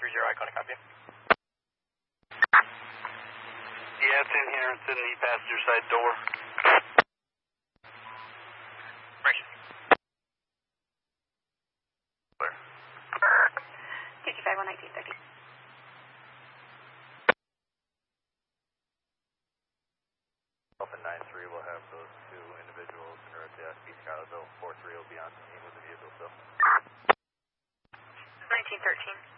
Icon, copy. Yeah, it's in here. It's in the passenger side door. Information. Where? 251-1930. Open 9-3 will have those two individuals in East Charlottesville. 4-3 will be on scene with the vehicle still. 1913.